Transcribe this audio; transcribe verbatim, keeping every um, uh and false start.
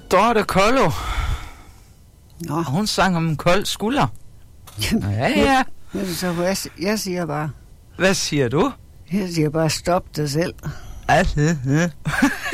Dorte Kollo. Nå. Og hun sang om en kold skulder. Ja, ja. Så jeg, jeg siger bare... Hvad siger du? Jeg siger bare, stop dig selv. Altså,